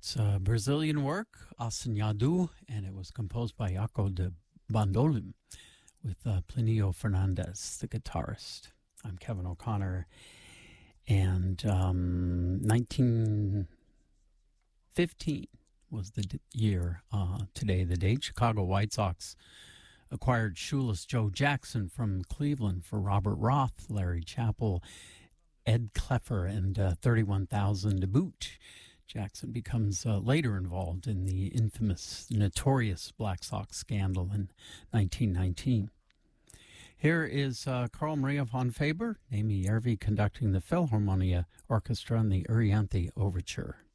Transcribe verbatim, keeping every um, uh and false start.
That's a Brazilian work, Assanhado, and it was composed by Jaco de Bandolim with uh, Plinio Fernandez, the guitarist. I'm Kevin O'Connor, and um, nineteen fifteen was the d- year uh, today, the date. Chicago White Sox acquired shoeless Joe Jackson from Cleveland for Robert Roth, Larry Chappell, Ed Kleffer, and uh, thirty-one thousand to boot. Jackson becomes uh, later involved in the infamous, notorious Black Sox scandal in nineteen nineteen. Here is uh, Carl Maria von Faber, Amy Järvi conducting the Philharmonia Orchestra and the Urianthe Overture.